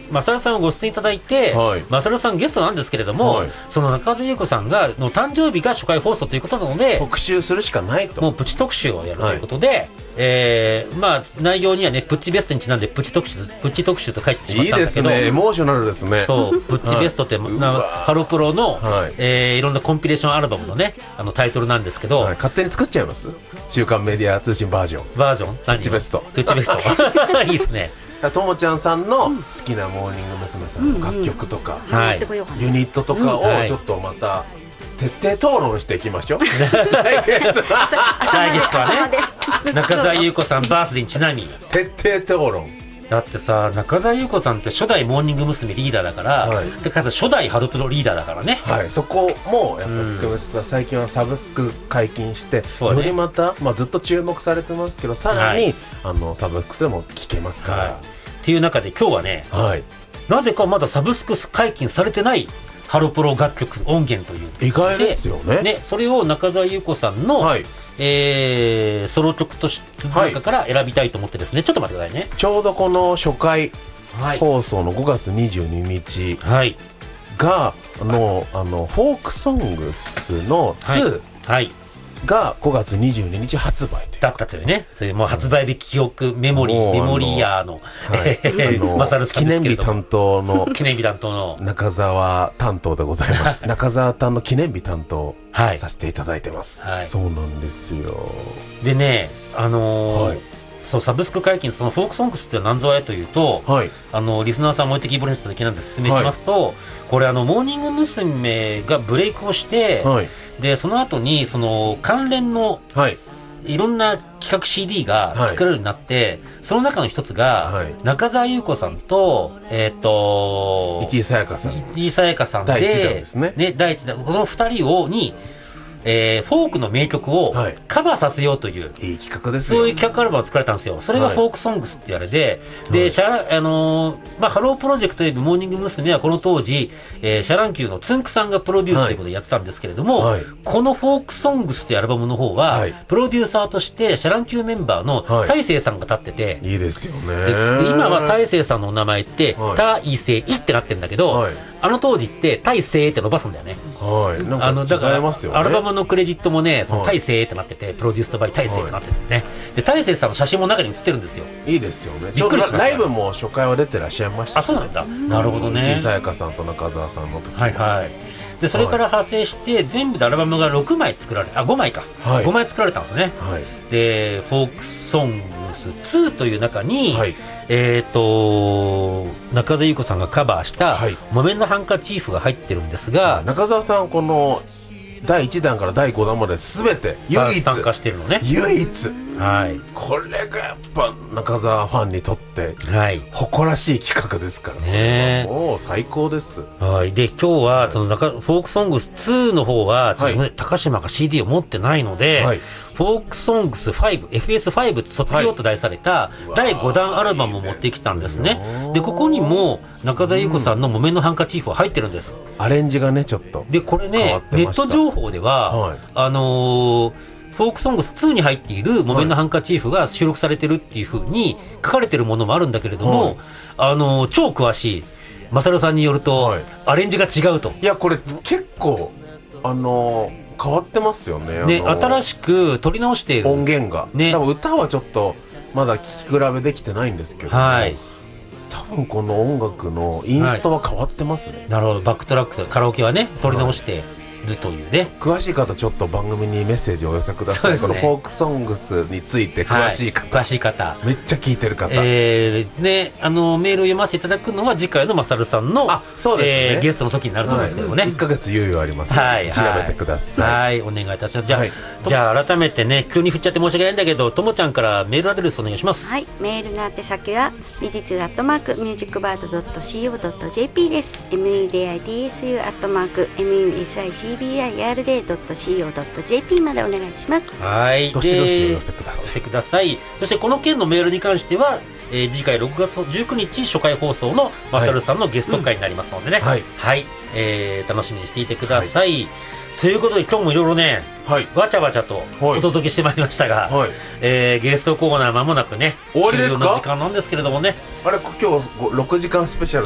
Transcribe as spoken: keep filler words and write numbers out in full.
マサルさんをご出演いただいて、はい、マサルさんゲストなんですけれども、はい、その中津優子さんがの誕生日が初回放送ということなので特集するしかないと、 もうプチ特集をやるということで、はい、えー、まあ内容にはねプッチベストにちなんでプチ特集プチ特集と書いてしまったんだけど、いいですね、エモーショナルですね。 そうプッチベストって、はい、ハロプロの、はい、えー、いろんなコンピレーションアルバムのねあのタイトルなんですけど、はい、 勝手に作っちゃいます。週刊メディア通信バージョンバージョンプッチベストプッチベストいいですね。 ともちゃんさんの好きなモーニング娘。さんの楽曲とか、うんうん、ユニットとかをちょっとまた徹底討論していきましょう。来月はね中澤優子さんバースデーにちなみ徹底討論だってさ、中澤優子さんって初代モーニング娘。リーダーだから、はい、でかつ初代ハロプロリーダーだからね、 はい、そこもやっぱり、うん、最近はサブスク解禁して、ね、よりまた、まあ、ずっと注目されてますけどさらに、はい、あのサブスクでも聴けますから、はい、 っていう中で今日はね、はい、なぜかまだサブスク解禁されてないハロプロ楽曲音源という意外ですよ ね, ねそれを中澤優子さんの、はい、えー、ソロ曲として中から選びたいと思ってですね、はい、ちょっと待ってくださいね。 ちょうどこの初回放送のごがつにじゅうににちが、はい、のあのフォークソングスのツー、はいはいがごがつにじゅうににち発売だったというね、それもう発売日記憶メモリーメモリーヤーの、はい、マサルさんですけれども、記念日担当の記念日担当の中澤担当でございます。中澤担の記念日担当させていただいてます、はい、そうなんですよ。 でね、あのーはい、そうサブスク解禁、そのフォークソングスって何ぞやというと、はい、あのリスナーさんも置いてきぼりにした時なんで説明しますと、はい、これあのモーニング娘。がブレイクをして、はい、でその後にその関連の、はい、いろんな企画 シーディー が作られるようになって、はい、その中の一つが、はい、中澤優子さんと、えー、と市井さやかさん市井さやかさんで第一弾ですね。 ね、第一弾、このふたりをにえー、フォークの名曲をカバーさせようという、 はい、いい企画ですよ。 そういう企画アルバムを作られたんですよ。それがフォークソングスって言われて、はい、で、シャラ、あのーまあ、ハロープロジェクトというモーニング娘。はこの当時、えー、シャランキューのつんくさんがプロデュースということでやってたんですけれども、はい、このフォークソングスというアルバムの方は、はい、プロデューサーとしてシャランキューメンバーの大成さんが立ってて、 はい、いいですよね。 でで今は大成さんのお名前って、はい、大成いってなってるんだけど、はい、あの当時って大成って伸ばすんだよね。 はい、なんか違いますよね。 アルバムのクレジットもね、その大成ってなってて、プロデューストバイ大成ってなっててね、で大成さんの写真も中に写ってるんですよ。 いいですよね。ちょっとライブも初回は出てらっしゃいました、ね。 あ、そうなんだ。なるほどね。 市井さやかさんと中澤さんの時は、 はいはい。でそれから派生して、はい、全部でアルバムがろくまい作られた、あごまいか、はい、ごまい作られたんですね。はい、でフォークソングスツーという中に、はい、えーと中澤優子さんがカバーした「木綿のハンカチーフ」が入ってるんですが、はい、 中澤さんこのだいいちだんからだいごだんまで全て唯一参加してるのね。 唯一、 はい、 これがやっぱ中澤ファンにとって誇らしい企画ですからね。もう最高です。 はい、で今日はその中フォークソングスツーの方はちょっと、ね、はい、高島が シーディー を持ってないので、はい、フォークソングスファイブ エフエスファイブ 卒業と題されただいごだんアルバムを持ってきたんですね。でここにも中澤優子さんの木綿のハンカチーフは入ってるんです。 アレンジがねちょっとでこれねネット情報では、はい、あのーフォークソングスツーに入っている木綿のハンカチーフが収録されてるっていう風に書かれてるものもあるんだけれども、はい、あのー、超詳しいマサルさんによると、はい、アレンジが違うと。 いやこれ結構あのー、変わってますよね。 ね、あのー、新しく撮り直している音源が、ね、多分歌はちょっとまだ聴き比べできてないんですけど、はい、多分この音楽のインストは変わってますね。はい、なるほど。バックトラックカラオケはね撮り直して、はいというね、 詳しい方ちょっと番組にメッセージをお寄せください。ね、このフォークソングスについて詳しい方、 はい、詳しい方めっちゃ聞いてる方、 えーね、あのメールを読ませていただくのは次回のマサルさんの、 あ、そうですね、 えー、ゲストの時になると思いますけどもね、はい、 いっかげつ猶予ありますので、はい、調べてください。 はい、お願いいたします。じゃあ、はい、じゃあ改めてね急に振っちゃって申し訳ないんだけど、ともちゃんからメールアドレスお願いします。 はい、メールの宛先はミディツアットマークミュージックバードドットシーオードットジェーピー です。 エムイーディーアイディーエスユー アットマーク エムユーエスアイシービーアイアールディードットシーオードットジェーピー までお願いします。 はい、 どしどしお寄せください。 お寄せください。そしてこの件のメールに関しては、えー、次回ろくがつじゅうくにち初回放送のマサルさんのゲスト会になりますのでね、はい、はい、えー、楽しみにしていてください。はい、ということで今日もいろいろね、はい、わちゃわちゃとお届けしてまいりましたが、はい、えー、ゲストコーナーまもなくね終わりですか。 終了の時間なんですけれどもね、 あれ今日ろくじかんスペシャル